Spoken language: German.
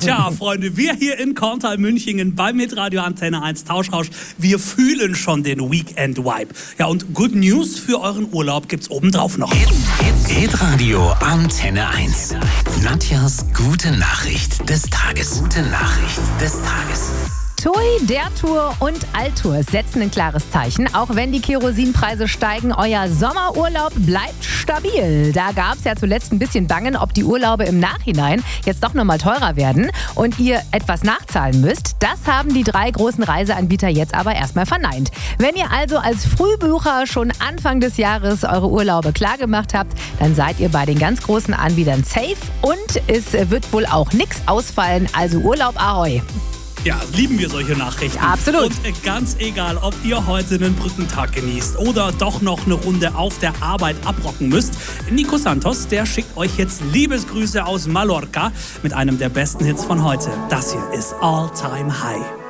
Tja, Freunde, wir hier in Korntal Münchingen bei Mitradio Antenne 1 Tauschrausch, wir fühlen schon den Weekend-Vibe. Ja, und Good News für euren Urlaub gibt's obendrauf noch. Hitradio Antenne 1. Nadjas gute Nachricht des Tages. Gute Nachricht des Tages. TUI, der Tour und Altour setzen ein klares Zeichen. Auch wenn die Kerosinpreise steigen, euer Sommerurlaub bleibt stabil. Da gab es ja zuletzt ein bisschen Bangen, ob die Urlaube im Nachhinein jetzt doch nochmal teurer werden und ihr etwas nachzahlen müsst. Das haben die 3 großen Reiseanbieter jetzt aber erstmal verneint. Wenn ihr also als Frühbucher schon Anfang des Jahres eure Urlaube klargemacht habt, dann seid ihr bei den ganz großen Anbietern safe und es wird wohl auch nichts ausfallen. Also Urlaub Ahoi! Ja, lieben wir solche Nachrichten. Ja, absolut. Und ganz egal, ob ihr heute einen Brückentag genießt oder doch noch eine Runde auf der Arbeit abrocken müsst, Nico Santos, der schickt euch jetzt Liebesgrüße aus Mallorca mit einem der besten Hits von heute. Das hier ist All Time High.